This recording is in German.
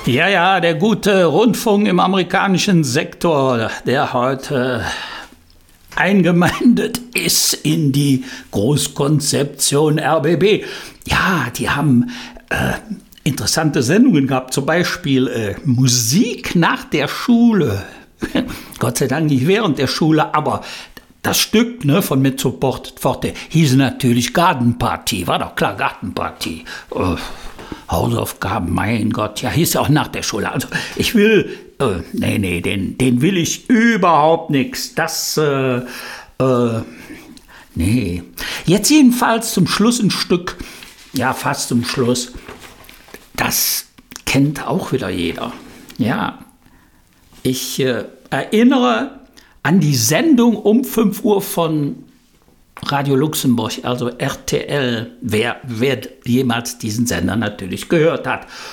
Ja, ja, der gute Rundfunk im amerikanischen Sektor, der heute eingemeindet ist in die Großkonzeption RBB. Ja, die haben interessante Sendungen gehabt, zum Beispiel Musik nach der Schule. Gott sei Dank nicht während der Schule, aber das Stück von Mezzo Forte hieß natürlich Gartenparty, war doch klar, Gartenparty. Hausaufgaben, mein Gott, ja, hieß ja auch nach der Schule. Also ich will, den will ich überhaupt nichts. Nee. Jetzt jedenfalls zum Schluss ein Stück, ja, fast zum Schluss. Das kennt auch wieder jeder. Ja, ich erinnere an die Sendung um 5 Uhr von Radio Luxemburg, also RTL, wer jemals diesen Sender natürlich gehört hat.